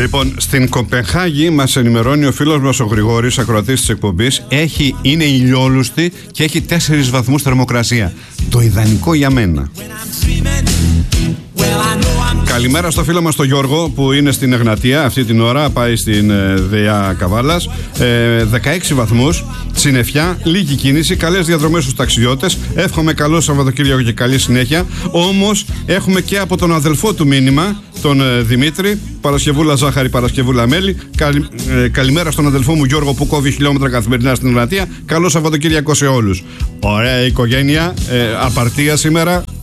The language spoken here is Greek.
Λοιπόν, στην Κοπενχάγη μας ενημερώνει ο φίλος μας ο Γρηγόρης, ακροατής της εκπομπής, είναι ηλιόλουστη και έχει 4 βαθμούς θερμοκρασία. Το ιδανικό για μένα. Καλημέρα στο φίλο μας τον Γιώργο που είναι στην Εγνατία αυτή την ώρα, πάει στην ΔΕΑ Καβάλας. 16 βαθμούς, συννεφιά, λίγη κίνηση, καλές διαδρομές στους ταξιδιώτες. Εύχομαι καλό Σαββατοκύριακο και καλή συνέχεια. Όμως έχουμε και από τον αδελφό του μήνυμα, τον Δημήτρη, Παρασκευούλα ζάχαρη, Παρασκευούλα μέλι. Καλημέρα στον αδελφό μου Γιώργο που κόβει χιλιόμετρα καθημερινά στην Εγνατία. Καλό Σαββατοκύριακο σε όλους. Ωραία οικογένεια, απαρτία σήμερα.